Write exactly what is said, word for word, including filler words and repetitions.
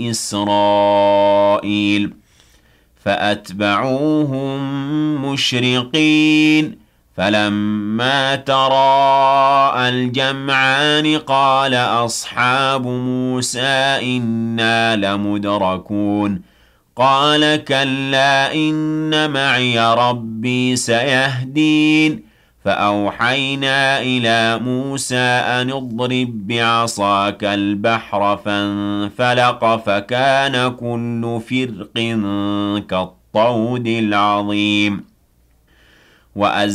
إسرائيل فأتبعوهم مشرقين فلما تراءى الجمعان قال أصحاب موسى إنا لمدركون قال كلا إن معي ربي سيهدين فأوحينا إلى موسى أن اضرب بعصاك البحر فانفلق فكان كل فرق كالطود العظيم وأز